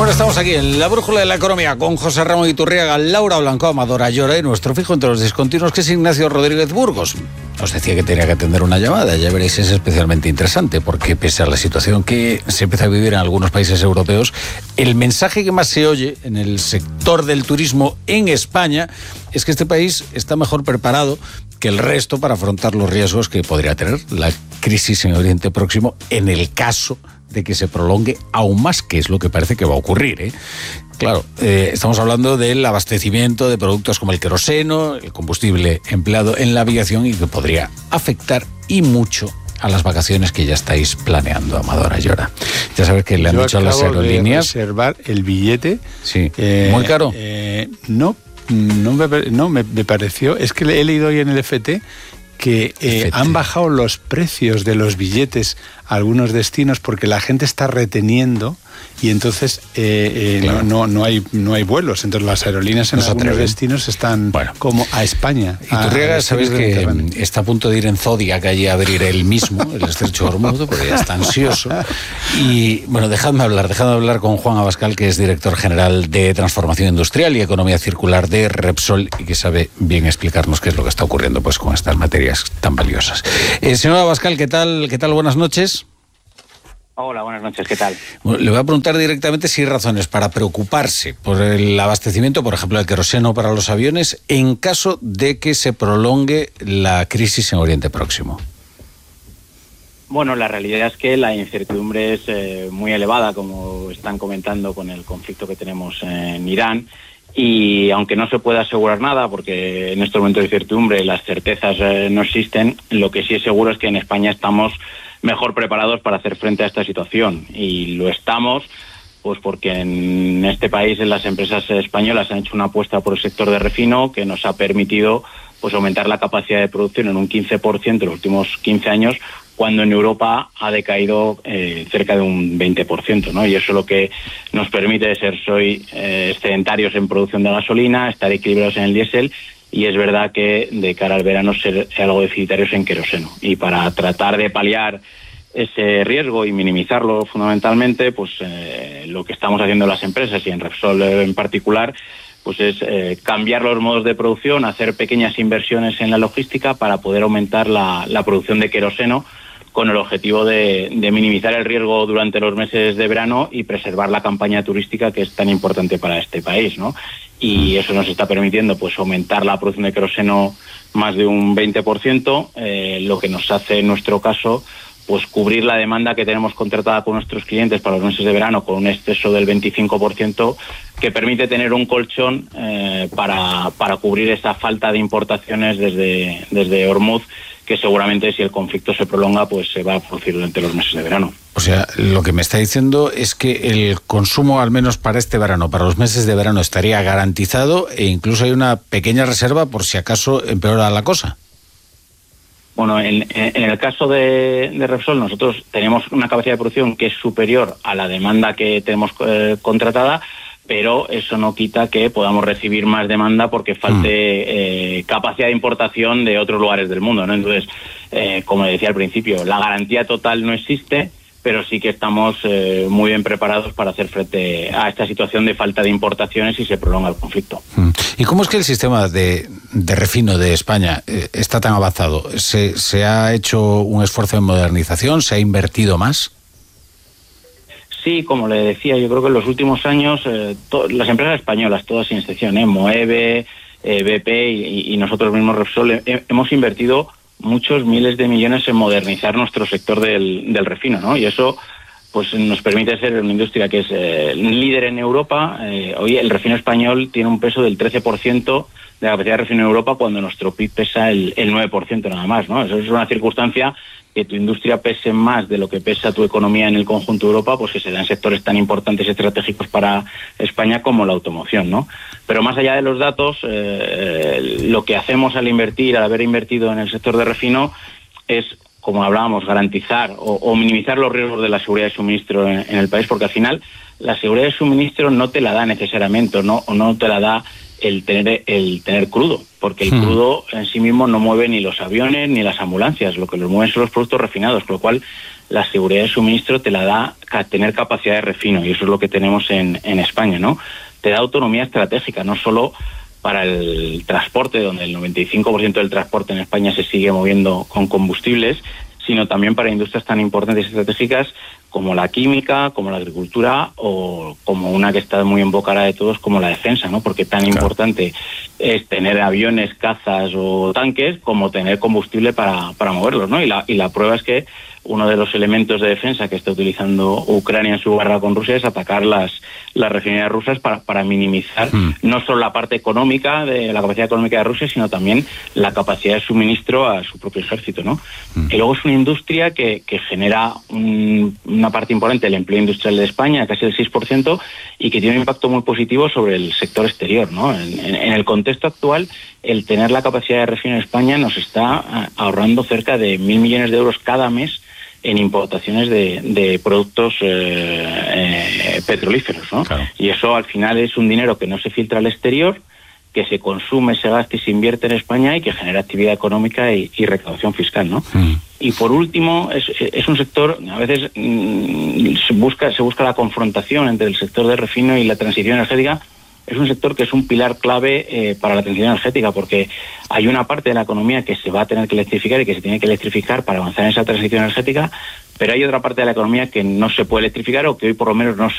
Bueno, estamos aquí en la brújula de la economía con José Ramón Iturriaga, Laura Blanco, Amador Ayora y nuestro fijo entre los discontinuos, que es Ignacio Rodríguez Burgos. Os decía que tenía que atender una llamada, ya veréis, es especialmente interesante porque pese a la situación que se empieza a vivir en algunos países europeos, el mensaje que más se oye en el sector del turismo en España es que este país está mejor preparado que el resto para afrontar los riesgos que podría tener la crisis en Oriente Próximo en el caso de que se prolongue aún más, que es lo que parece que va a ocurrir, ¿eh? Claro, estamos hablando del abastecimiento de productos como el queroseno, el combustible empleado en la aviación y que podría afectar y mucho a las vacaciones que ya estáis planeando, Amador Ayora. Ya sabes que le han dicho a las aerolíneas... Yo acabo de reservar el billete. Sí, ¿muy caro? No me pareció... Es que he leído hoy en el FT que han bajado los precios de los billetes a algunos destinos porque la gente está reteniendo y entonces claro, no hay vuelos. Entonces las aerolíneas en algunos destinos están como a España. Iturriaga, sabéis que está a punto de ir en Zodiac allí a abrir él mismo el estrecho de Hormuz, porque ya está ansioso. Y bueno, dejadme hablar con Juan Abascal, que es director general de Transformación Industrial y Economía Circular de Repsol y que sabe bien explicarnos qué es lo que está ocurriendo pues con estas materias tan valiosas. Señor Abascal, ¿qué tal? Buenas noches. Hola, buenas noches, ¿qué tal? Bueno, le voy a preguntar directamente si hay razones para preocuparse por el abastecimiento, por ejemplo, del queroseno para los aviones, en caso de que se prolongue la crisis en Oriente Próximo. Bueno, la realidad es que la incertidumbre es muy elevada, como están comentando con el conflicto que tenemos en Irán, y aunque no se puede asegurar nada, porque en este momento de incertidumbre las certezas no existen, lo que sí es seguro es que en España estamos mejor preparados para hacer frente a esta situación, y lo estamos pues porque en este país las empresas españolas han hecho una apuesta por el sector de refino que nos ha permitido pues aumentar la capacidad de producción en un 15% en los últimos 15 años, cuando en Europa ha decaído cerca de un 20%, ¿no? Y eso lo que nos permite ser excedentarios en producción de gasolina, estar equilibrados en el diésel, y es verdad que de cara al verano ser algo deficitarios en queroseno. Y para tratar de paliar ese riesgo y minimizarlo fundamentalmente, pues lo que estamos haciendo las empresas y en Repsol en particular, pues es cambiar los modos de producción, hacer pequeñas inversiones en la logística para poder aumentar la producción de queroseno, con el objetivo de minimizar el riesgo durante los meses de verano y preservar la campaña turística que es tan importante para este país, ¿no? Y eso nos está permitiendo pues aumentar la producción de queroseno más de un 20%, lo que nos hace en nuestro caso pues cubrir la demanda que tenemos contratada con nuestros clientes para los meses de verano con un exceso del 25%, que permite tener un colchón para cubrir esa falta de importaciones desde Hormuz, que seguramente si el conflicto se prolonga pues se va a producir durante los meses de verano. O sea, lo que me está diciendo es que el consumo, al menos para este verano, para los meses de verano, estaría garantizado e incluso hay una pequeña reserva por si acaso empeora la cosa. Bueno, en el caso de Repsol, nosotros tenemos una capacidad de producción que es superior a la demanda que tenemos contratada, pero eso no quita que podamos recibir más demanda porque falte capacidad de importación de otros lugares del mundo, ¿no? Entonces, como decía al principio, la garantía total no existe, pero sí que estamos muy bien preparados para hacer frente a esta situación de falta de importaciones si se prolonga el conflicto. ¿Y cómo es que el sistema de refino de España está tan avanzado? ¿Se ha hecho un esfuerzo de modernización? ¿Se ha invertido más? Sí, como le decía, yo creo que en los últimos años las empresas españolas, todas sin excepción, Moeve, BP y nosotros mismos Repsol, hemos invertido muchos miles de millones en modernizar nuestro sector del refino, ¿no? Y eso pues nos permite ser una industria que es líder en Europa. Hoy el refino español tiene un peso del 13% de la capacidad de refino en Europa, cuando nuestro PIB pesa el 9% nada más, ¿no? Eso es una circunstancia, que tu industria pese más de lo que pesa tu economía en el conjunto de Europa, pues que se dan sectores tan importantes y estratégicos para España como la automoción, ¿no? Pero más allá de los datos, lo que hacemos al haber invertido en el sector de refino, es, como hablábamos, garantizar o minimizar los riesgos de la seguridad de suministro en el país, porque al final la seguridad de suministro no te la da necesariamente, o no te la da el tener crudo, porque el crudo en sí mismo no mueve ni los aviones ni las ambulancias, lo que los mueven son los productos refinados, con lo cual la seguridad de suministro te la da tener capacidad de refino, y eso es lo que tenemos en España, ¿no? Te da autonomía estratégica, no solo para el transporte, donde el 95% del transporte en España se sigue moviendo con combustibles, sino también para industrias tan importantes y estratégicas como la química, como la agricultura, o como una que está muy en boca ahora de todos, como la defensa, ¿no? Porque tan importante es tener aviones, cazas o tanques como tener combustible para moverlos, ¿no? Y la prueba es que uno de los elementos de defensa que está utilizando Ucrania en su guerra con Rusia es atacar las refinerías rusas para minimizar no solo la parte económica, de la capacidad económica de Rusia, sino también la capacidad de suministro a su propio ejército, ¿no? Y luego es una industria que genera una parte importante del empleo industrial de España, casi el 6%, y que tiene un impacto muy positivo sobre el sector exterior, ¿no? En el contexto actual, el tener la capacidad de refino en España nos está ahorrando cerca de 1.000 millones de euros cada mes en importaciones de productos petrolíferos, ¿no? Claro. Y eso al final es un dinero que no se filtra al exterior, que se consume, se gasta y se invierte en España, y que genera actividad económica y recaudación fiscal, ¿no? Y por último, es un sector, a veces se busca la confrontación entre el sector de refino y la transición energética. Es un sector que es un pilar clave para la transición energética, porque hay una parte de la economía que se va a tener que electrificar y que se tiene que electrificar para avanzar en esa transición energética, pero hay otra parte de la economía que no se puede electrificar, o que hoy por lo menos no se